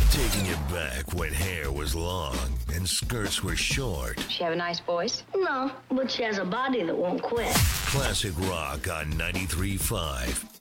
Taking it back when hair was long and skirts were short. She have a nice voice? No, but she has a body that won't quit. Classic rock on 93.5